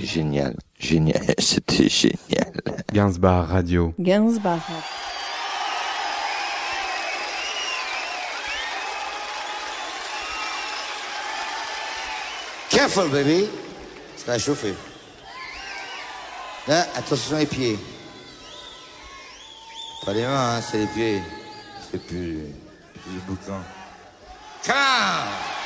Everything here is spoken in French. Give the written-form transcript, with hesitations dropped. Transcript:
génial. Génial, c'était génial. Gainsbar Radio. Gainsbar. Careful, baby. Ça va chauffer. Là, attention les pieds. Pas les mains, hein, c'est les pieds. C'est plus les bouquins. Come on!